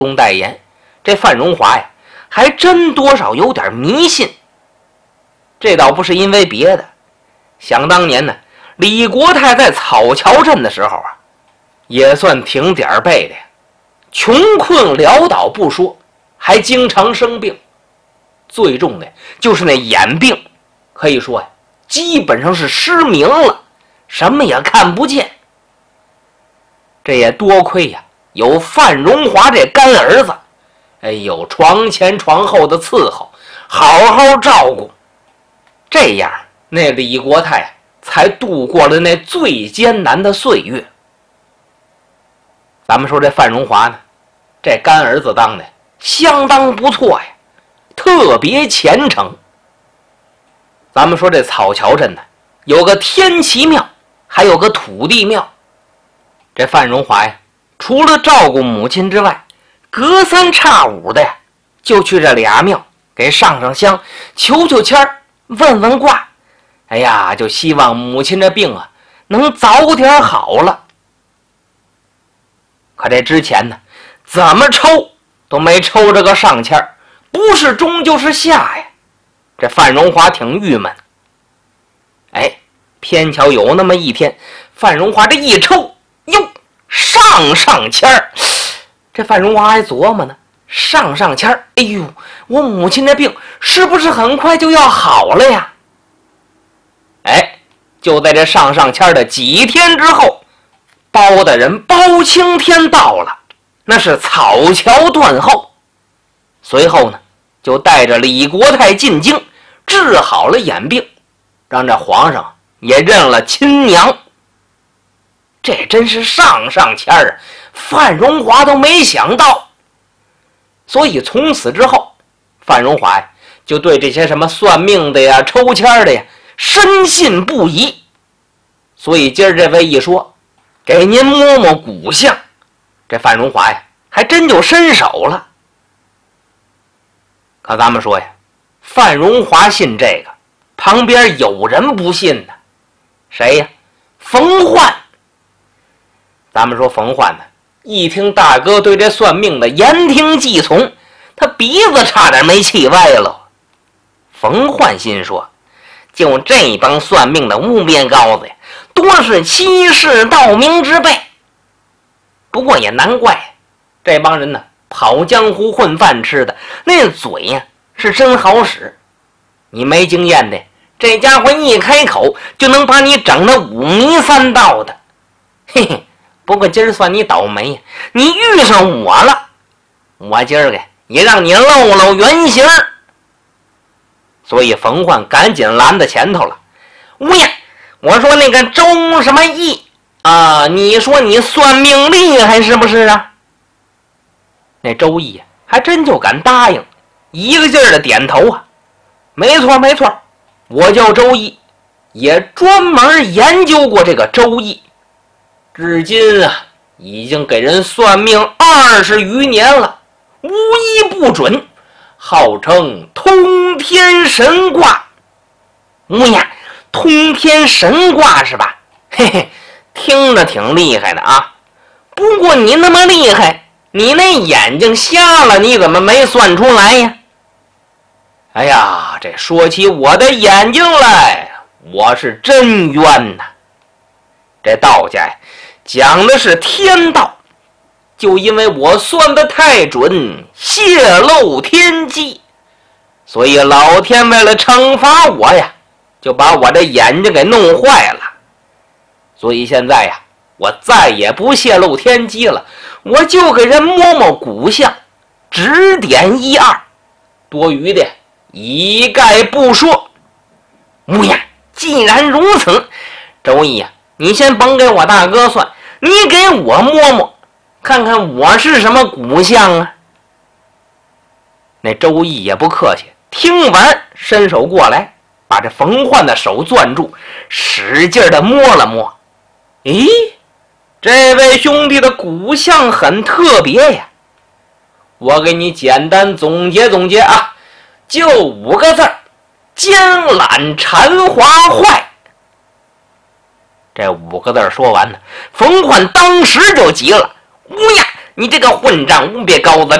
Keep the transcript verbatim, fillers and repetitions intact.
中代言，这范荣华呀，还真多少有点迷信。这倒不是因为别的，想当年呢，李国泰在草桥镇的时候啊，也算挺点儿背的呀，穷困潦倒不说，还经常生病，最重的就是那眼病，可以说呀，基本上是失明了，什么也看不见。这也多亏呀，有范荣华这干儿子，哎呦，床前床后的伺候，好好照顾，这样那李国泰才度过了那最艰难的岁月。咱们说这范荣华呢，这干儿子当的相当不错呀，特别虔诚。咱们说这草桥镇呢，有个天齐庙，还有个土地庙。这范荣华呀，除了照顾母亲之外，隔三差五的呀，就去这俩庙给上上香，求求签儿，问问卦。哎呀，就希望母亲这病啊，能早点好了。可这之前呢，怎么抽都没抽着个上签儿，不是中就是下呀。这范荣华挺郁闷。哎，偏巧有那么一天，范荣华这一抽，哟，上上签儿。这范荣华还琢磨呢，上上签儿，哎呦，我母亲的病是不是很快就要好了呀？哎，就在这上上签的几天之后，包大人包青天到了，那是草桥断后。随后呢，就带着李国泰进京，治好了眼病，让这皇上也认了亲娘。这真是上上签儿，范荣华都没想到。所以从此之后，范荣华呀，就对这些什么算命的呀、抽签的呀，深信不疑。所以今儿这位一说，给您摸摸骨相，这范荣华呀，还真就伸手了。可咱们说呀，范荣华信这个，旁边有人不信呢。谁呀？冯焕。咱们说冯焕呢，一听大哥对这算命的言听计从，他鼻子差点没气歪了。冯焕心说，就这帮算命的污蔑羔子呀，多是欺世盗名之辈。不过也难怪，这帮人呢，跑江湖混饭吃的，那嘴呀是真好使。你没经验的，这家伙一开口就能把你整得五迷三道的。嘿嘿，不过今儿算你倒霉呀，你遇上我了，我今儿个也让你露露原形。所以冯焕赶紧拦在前头了。乌呀，我说那个周什么义啊，你说你算命厉害是不是啊？那周义呀，还真就敢答应，一个劲儿的点头啊。没错没错，我叫周易，也专门研究过这个周易，至今啊，已经给人算命二十余年了，无一不准，号称通天神卦。乌呀，通天神卦是吧？嘿嘿，听着挺厉害的啊。不过你那么厉害，你那眼睛瞎了，你怎么没算出来呀？哎呀，这说起我的眼睛来，我是真冤呐。这道家呀，讲的是天道，就因为我算得太准，泄露天机，所以老天为了惩罚我呀，就把我的眼睛给弄坏了。所以现在呀，我再也不泄露天机了，我就给人摸摸骨相，指点一二，多余的一概不说。乌呀，既然如此，周易呀，你先甭给我大哥算，你给我摸摸，看看我是什么骨相啊。那周易也不客气，听完伸手过来，把这冯焕的手攥住，使劲的摸了摸。咦，这位兄弟的骨相很特别呀，我给你简单总结总结啊，就五个字儿：奸懒馋滑坏。这五个字说完呢，冯焕当时就急了：乌呀， 你这个混账无别羔子，